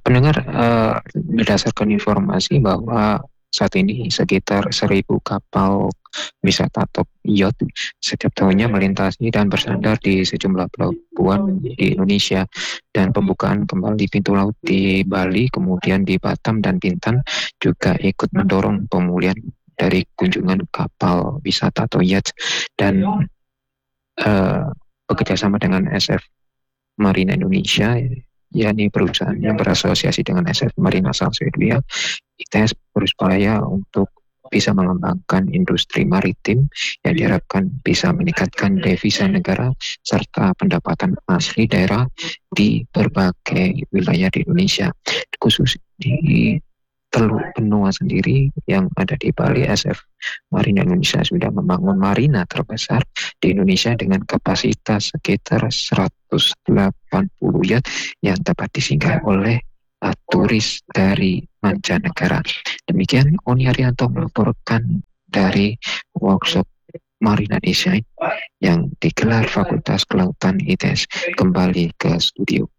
Pendengar, berdasarkan informasi bahwa saat ini sekitar 1.000 kapal wisata atau yacht setiap tahunnya melintasi dan bersandar di sejumlah pelabuhan di Indonesia, dan pembukaan kembali pintu laut di Bali, kemudian di Batam dan Bintan juga ikut mendorong pemulihan dari kunjungan kapal wisata atau yacht. Dan eh, bekerjasama dengan SF Marina Indonesia, yakni perusahaan yang berasosiasi dengan SF Marina asal Swedia, ITS berupaya untuk bisa mengembangkan industri maritim yang diharapkan bisa meningkatkan devisa negara serta pendapatan asli daerah di berbagai wilayah di Indonesia. Khusus di Teluk Benoa sendiri yang ada di Bali, SF Marina Indonesia sudah membangun marina terbesar di Indonesia dengan kapasitas sekitar 180 yacht yang dapat disinggahi oleh turis dari mancanegara. Demikian Oni Arianto melaporkan dari workshop Marina Design yang digelar Fakultas Kelautan ITS. Kembali ke studio.